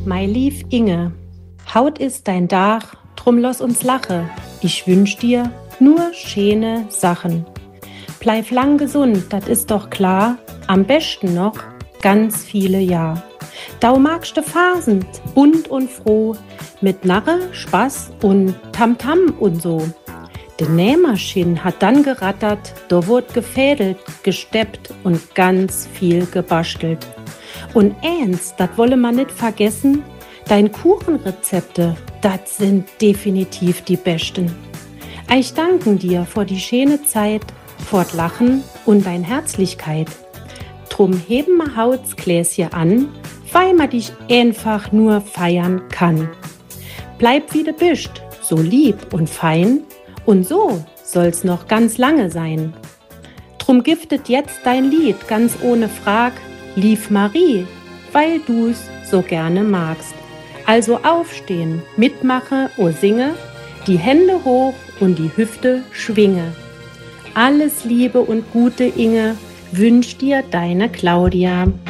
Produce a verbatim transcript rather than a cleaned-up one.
mei lief Inge, Haut ist dein Dach, drum lass uns lache. Ich wünsch dir nur schöne Sachen. Bleib lang gesund, dat ist doch klar, am besten noch ganz viele Jahr. Dau magst du Phasen, bunt und froh, mit Narre, Spaß und Tamtam und so. De Nähmaschine hat dann gerattert, da wurd gefädelt, gesteppt und ganz viel gebastelt. Und eins, dat wolle man nicht vergessen, dein Kuchenrezepte, dat sind definitiv die besten. Ich danken dir vor die schöne Zeit, fort Lachen und dein Herzlichkeit. Drum heben ma Hauts Gläschen an, weil ma dich einfach nur feiern kann. Bleib wie du bist, so lieb und fein, und so soll's noch ganz lange sein. Drum giftet jetzt dein Lied ganz ohne Frag, lief Marie, weil du's so gerne magst. Also aufstehen, mitmache, o singe, die Hände hoch und die Hüfte schwinge. Alles Liebe und Gute, Inge, wünscht dir deine Claudia.